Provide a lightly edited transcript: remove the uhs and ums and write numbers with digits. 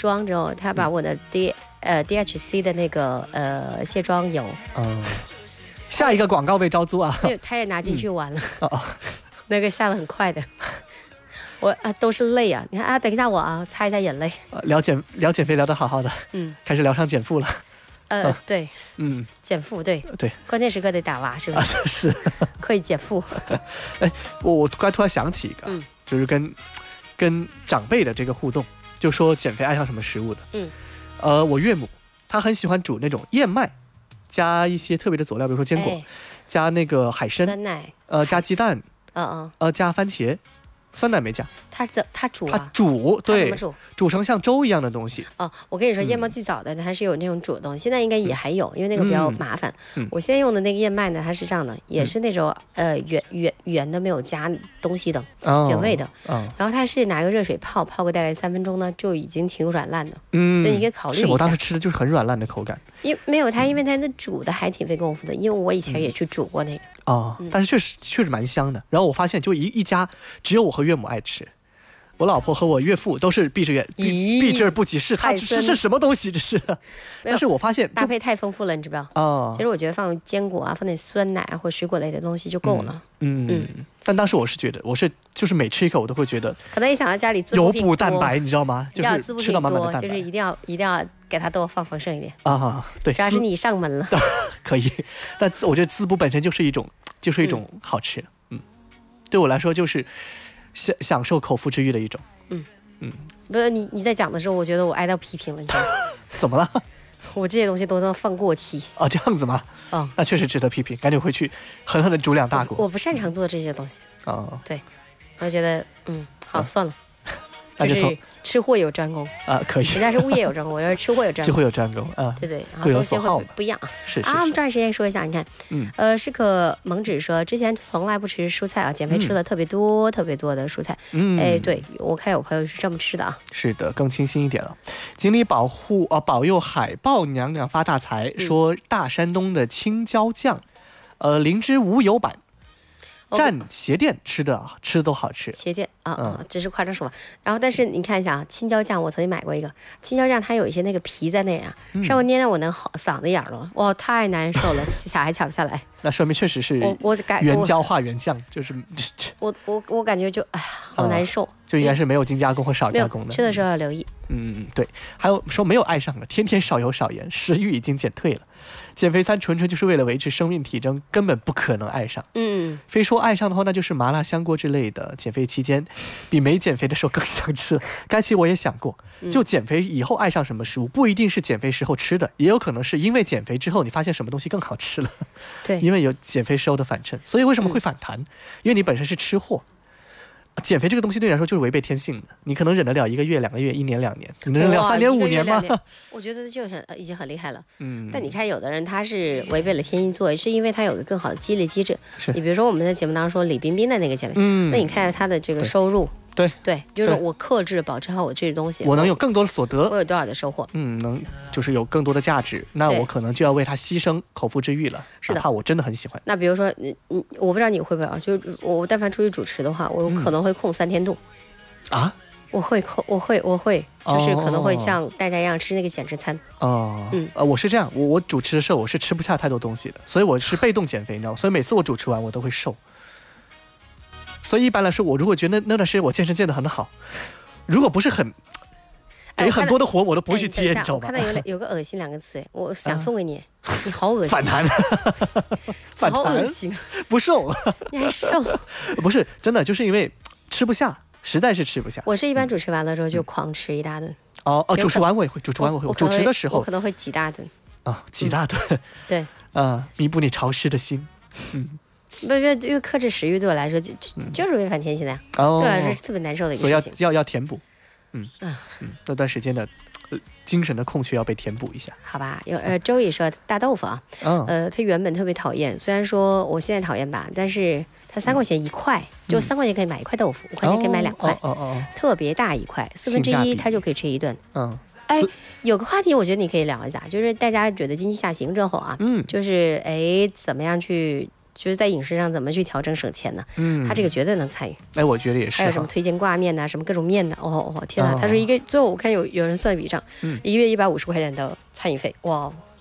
妆之后，他把我的DHC 的那个卸妆油， 下一个广告被招租啊！ 他也拿进去玩了，那个下得很快的。我都是泪啊！你看等一下我擦一下眼泪。 聊减肥聊得好好的，开始聊上减负了。 对，减负对，关键时刻得打娃是吧？ 是， 可以减负。 我突然想起一个，就是跟长辈的这个互动，就说减肥爱上什么食物的。我岳母她很喜欢煮那种燕麦，加一些特别的佐料，比如说坚果，加那个海参， 酸奶， 加鸡蛋，加番茄。酸奶没加， 他煮啊，他煮，对， 怎么煮成像粥一样的东西。 我跟你说，燕麦最早的它是有那种煮的东西，现在应该也还有，因为那个比较麻烦。我现在用的那个燕麦呢，它是这样的，也是那种圆的，没有加东西的，原味的。然后它是拿个热水泡个大概3分钟呢，就已经挺软烂的。所以你可以考虑一下。 我当时吃的就是很软烂的口感。 因为它那煮的还挺费功夫的，因为我以前也去煮过那个。 但是确实蛮香的。然后我发现，就一家只有我和岳母爱吃，我老婆和我岳父都是避之而不及。是他是什么东西？这是。但是我发现搭配太丰富了，你知不知道？其实我觉得放坚果啊，放点酸奶啊或水果类的东西就够了。 但当时我是觉得，就是每吃一口我都会觉得， 可能一想到家里油补蛋白，你知道吗？就是吃到满满的蛋白， 就是一定要给它多放丰盛一点对， 主要是你上门了。 可以，但我觉得滋补本身就是一种好吃。对我来说就是享受口腹之欲的一种。 不是你在讲的时候，我觉得我挨到批评了，你知道吗？ 怎么了？ 我这些东西都能放过期。 这样子吗？那确实值得批评，赶紧回去狠狠的煮2大锅。 我不擅长做这些东西。对，我觉得好算了。就是吃货有专攻可以。 人家是物业有专攻，我要是吃货有专攻。 吃货有专攻对，然后各有所好不一样。 是我们抓紧时间说一下，你看，适可萌指说之前从来不吃蔬菜减肥吃了特别多特别多的蔬菜。对，我看有朋友是这么吃的是的，更清新一点了。锦鲤保佑海豹娘娘发大财，说大山东的青椒酱，灵芝无油版。蘸鞋垫吃的都好吃。 鞋垫这是夸张说法。然后但是你看一下青椒酱，我曾经买过一个青椒酱，它有一些那个皮在那上面捏着我那嗓子眼了，哇，太难受了，小孩抢不下来。 那说明确实是原椒化原酱，就是我感觉就好难受， 就应该是没有精加工或少加工的。 吃的时候要留意。 对。还有说没有爱上了，天天少油少盐，食欲已经减退了。减肥餐纯就是为了维持生命体征，根本不可能爱上。非说爱上的话，那就是麻辣香锅之类的。减肥期间比没减肥的时候更想吃。该期我也想过，就减肥以后爱上什么食物，不一定是减肥时候吃的，也有可能是因为减肥之后你发现什么东西更好吃了。 对， 因为有减肥时候的反衬，所以为什么会反弹？因为你本身是吃货。减肥这个东西对你来说就是违背天性的，你可能忍得了1个月、2个月、1年、2年，你能忍了3年、5年吗？ 我觉得就已经很厉害了。但你看有的人他是违背了天性做，是因为他有个更好的激励机制。你比如说我们在节目当中说李冰冰的那个减肥，那你看他的这个收入。对，就是我克制保持好我这些东西， 我能有更多的所得， 我有多少的收获， 能就是有更多的价值，那我可能就要为他牺牲口腹之欲了。是的，哪怕我真的很喜欢。 那比如说我不知道你会不会就是我但凡出去主持的话，我可能会控3天度。我会，就是可能会像大家一样吃那个减脂餐。我是这样，我主持的时候我是吃不下太多东西的，所以我是被动减肥，你知道吗？所以每次我主持完我都会瘦。所以一般来说，我如果觉得那段时间我健身健得很好，如果不是很给很多的活，我都不会去接，你知道吗？ 我看到有个恶心2个字，我想送给你，你好恶心， 反弹， 好恶心， 不瘦， 你还瘦？ 不是真的，就是因为吃不下，实在是吃不下。 我是一般主持完了之后就狂吃一大顿。 主持完我也会，我主持的时候我可能会几大顿。 几大顿。对，弥补你潮湿的心。 不，因为克制食欲对我来说就是违反天性的呀。对我来说是特别难受的一个事情。 所以要填补。那段时间的精神的空缺要被填补一下。好吧， 周也说大豆腐他原本特别讨厌，虽然说我现在讨厌吧，但是他3块钱1块，就3块钱可以买1块豆腐，5块钱可以买2块，特别大1块，1/4他就可以吃一顿。有个话题我觉得你可以聊一下，就是大家觉得经济下行之后就是怎么样去就是在饮食上怎么去调整省钱呢？他这个绝对能参与。 哎，我觉得也是。 还有什么推荐挂面呐，什么各种面的，天哪！他说最后我看有人算笔账，1个月150块钱的餐饮费，哇，